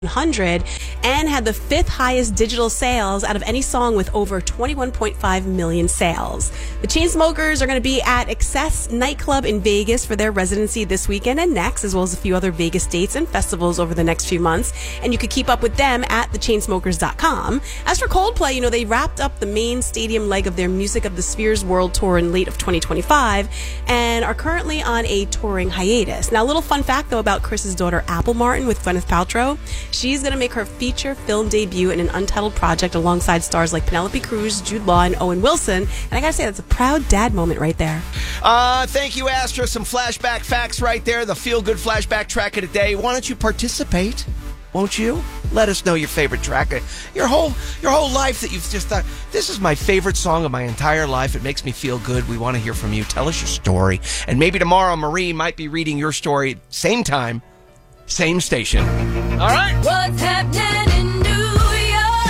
100 and had the 5th highest digital sales out of any song with over 21.5 million sales. The Chainsmokers are going to be at Excess Nightclub in Vegas for their residency this weekend and next, as well as a few other Vegas dates and festivals over the next few months. And you could keep up with them at thechainsmokers.com. As for Coldplay, they wrapped up the main stadium leg of their Music of the Spheres World Tour in late of 2025 and are currently on a touring hiatus. Now, a little fun fact, though, about Chris's daughter, Apple Martin, with Gwyneth Paltrow. She's going to make her feature film debut in an untitled project alongside stars like Penelope Cruz, Jude Law, and Owen Wilson. And I got to say, that's a proud dad moment right there. Thank you, Astra. Some flashback facts right there. The feel-good flashback track of the day. Why don't you participate? Won't you? Let us know your favorite track. Your whole life that you've just thought, this is my favorite song of my entire life. It makes me feel good. We want to hear from you. Tell us your story. And maybe tomorrow Marie might be reading your story. Same time, same station. All right. What's happening in New York?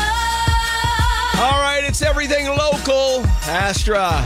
All right, it's everything local. Astra.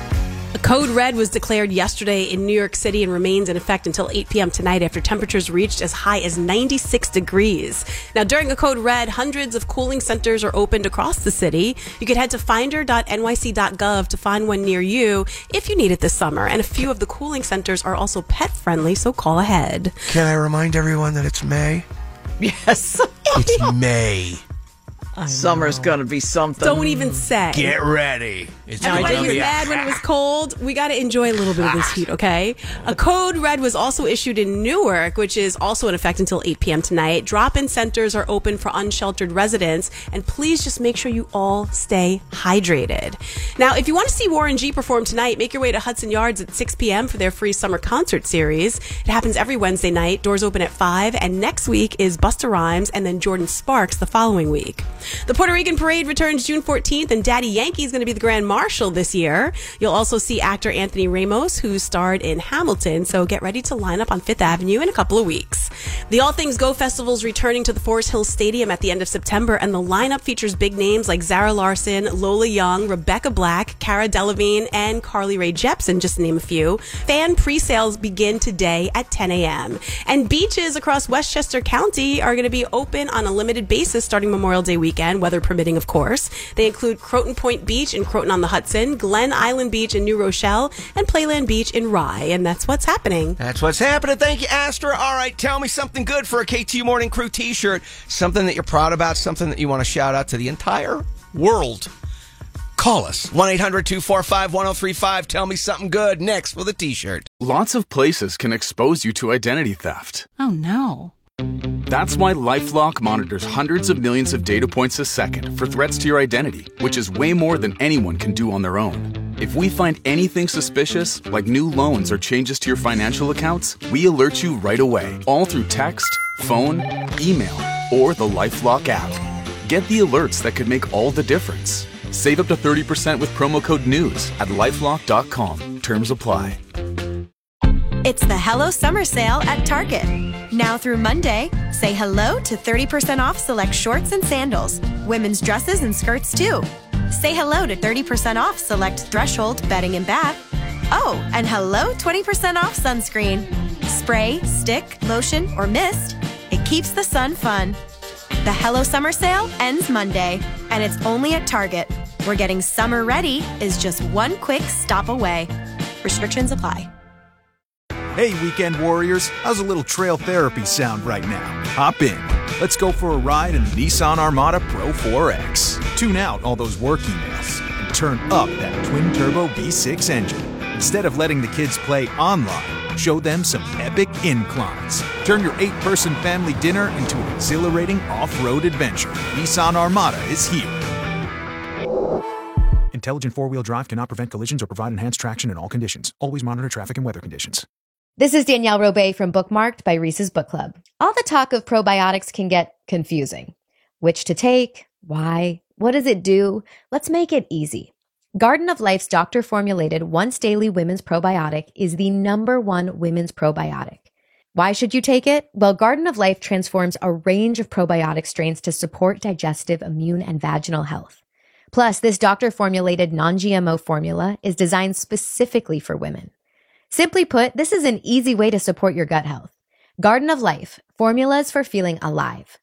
Code Red was declared yesterday in New York City and remains in effect until 8 p.m. tonight after temperatures reached as high as 96 degrees. Now, during a Code Red, hundreds of cooling centers are opened across the city. You could head to finder.nyc.gov to find one near you if you need it this summer. And a few of the cooling centers are also pet-friendly, so call ahead. Can I remind everyone that it's May? Yes. It's May. Summer's going to be something. Don't even say. Get ready. It's Everybody gonna was be mad when it was cold. We got to enjoy a little bit of this heat, okay? A Code Red was also issued in Newark, which is also in effect until 8 p.m. tonight. Drop-in centers are open for unsheltered residents, and please just make sure you all stay hydrated. Now, if you want to see Warren G perform tonight, make your way to Hudson Yards at 6 p.m. for their free summer concert series. It happens every Wednesday night. Doors open at 5, and next week is Busta Rhymes and then Jordan Sparks the following week. The Puerto Rican Parade returns June 14th, and Daddy Yankee is going to be the Grand Marshal this year. You'll also see actor Anthony Ramos, who starred in Hamilton, so get ready to line up on Fifth Avenue in a couple of weeks. The All Things Go Festival is returning to the Forest Hills Stadium at the end of September, and the lineup features big names like Zara Larsson, Lola Young, Rebecca Black, Cara Delevingne, and Carly Rae Jepsen, just to name a few. Fan pre-sales begin today at 10 a.m. And beaches across Westchester County are going to be open on a limited basis starting Memorial Day weekend, weather permitting, of course. They include Croton Point Beach in Croton on the Hudson, Glen Island Beach in New Rochelle, and Playland Beach in Rye. And that's what's happening. That's what's happening. Thank you, Astra. All right, tell me something good for a KTU Morning Crew t-shirt. Something that you're proud about, something that you want to shout out to the entire world. Call us. 1-800-245-1035. Tell me something good. Next with a t-shirt. Lots of places can expose you to identity theft. Oh, no. That's why LifeLock monitors hundreds of millions of data points a second for threats to your identity, which is way more than anyone can do on their own. If we find anything suspicious, like new loans or changes to your financial accounts, we alert you right away, all through text, phone, email, or the LifeLock app. Get the alerts that could make all the difference. Save up to 30% with promo code NEWS at LifeLock.com. Terms apply. It's the Hello Summer Sale at Target. Now through Monday, say hello to 30% off select shorts and sandals, women's dresses and skirts too. Say hello to 30% off select Threshold bedding and bath. Oh, and hello 20% off sunscreen. Spray, stick, lotion, or mist. It keeps the sun fun. The Hello Summer Sale ends Monday, and it's only at Target, where getting summer ready is just one quick stop away. Restrictions apply. Hey, weekend warriors, how's a little trail therapy sound right now? Hop in. Let's go for a ride in the Nissan Armada Pro 4X. Tune out all those work emails and turn up that twin-turbo V6 engine. Instead of letting the kids play online, show them some epic inclines. Turn your 8-person family dinner into an exhilarating off-road adventure. Nissan Armada is here. Intelligent four-wheel drive cannot prevent collisions or provide enhanced traction in all conditions. Always monitor traffic and weather conditions. This is Danielle Robay from Bookmarked by Reese's Book Club. All the talk of probiotics can get confusing. Which to take? Why? What does it do? Let's make it easy. Garden of Life's doctor-formulated once-daily women's probiotic is the #1 women's probiotic. Why should you take it? Well, Garden of Life transforms a range of probiotic strains to support digestive, immune, and vaginal health. Plus, this doctor-formulated non-GMO formula is designed specifically for women. Simply put, this is an easy way to support your gut health. Garden of Life, formulas for feeling alive.